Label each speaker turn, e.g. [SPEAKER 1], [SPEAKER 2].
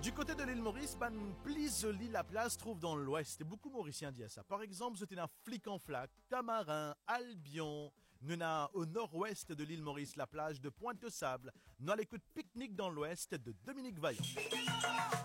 [SPEAKER 1] Du côté de l'île Maurice, plus l'île la place trouve dans l'ouest. Et beaucoup Mauriciens disent ça. Par exemple, c'était dans Flic-en-Flac, Tamarin, Albion. Nous avons au nord-ouest de l'île Maurice la plage de Pointe-aux-Sables. Nous allons écouter pique-nique dans l'ouest de Dominique Vaillant.